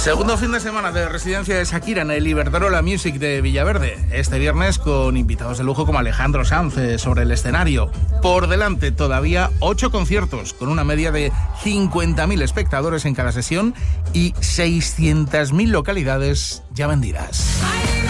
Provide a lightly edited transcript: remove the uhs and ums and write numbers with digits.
Segundo fin de semana de residencia de Shakira en el Iberdrola Music de Villaverde. Este viernes con invitados de lujo como Alejandro Sanz sobre el escenario. Por delante todavía 8 conciertos con una media de 50.000 espectadores en cada sesión y 600.000 localidades ya vendidas.